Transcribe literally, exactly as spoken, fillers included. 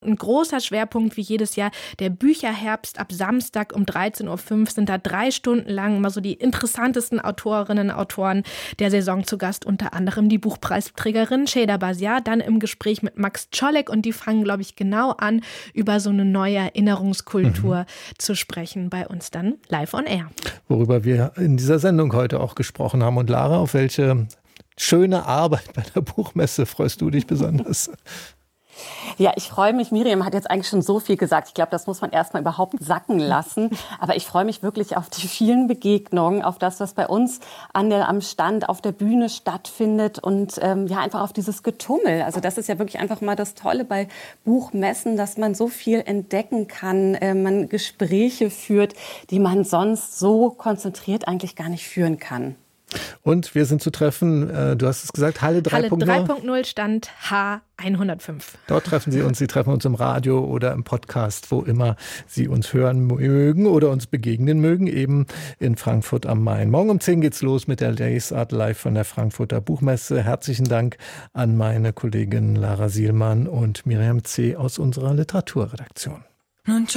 ein großer Schwerpunkt wie jedes Jahr der Bücherherbst. Ab Samstag um dreizehn Uhr fünf sind da drei Stunden lang mal so die interessantesten Autorinnen und Autoren der Saison zu Gast. Unter anderem die Buchpreisträgerin Şeyda Basiar, dann im Gespräch mit Max Czolek. Und die fangen, glaube ich, genau an, über so eine neue Erinnerungskultur mhm. zu sprechen. Bei uns dann live on air. Worüber wir in dieser Sendung heute auch gesprochen haben. Und Lara, auf welche schöne Arbeit bei der Buchmesse freust du dich besonders? Ja, ich freue mich. Miriam hat jetzt eigentlich schon so viel gesagt. Ich glaube, das muss man erstmal überhaupt sacken lassen. Aber ich freue mich wirklich auf die vielen Begegnungen, auf das, was bei uns an der, am Stand, auf der Bühne stattfindet und ähm, ja, einfach auf dieses Getummel. Also das ist ja wirklich einfach mal das Tolle bei Buchmessen, dass man so viel entdecken kann, äh, man Gespräche führt, die man sonst so konzentriert eigentlich gar nicht führen kann. Und wir sind zu treffen, du hast es gesagt, Halle drei Punkt null. Halle drei Punkt null, Stand H hundertfünf. Dort treffen Sie uns, Sie treffen uns im Radio oder im Podcast, wo immer Sie uns hören mögen oder uns begegnen mögen, eben in Frankfurt am Main. Morgen um zehn geht's los mit der Lesart live von der Frankfurter Buchmesse. Herzlichen Dank an meine Kollegin Lara Sielmann und Miriam C. aus unserer Literaturredaktion.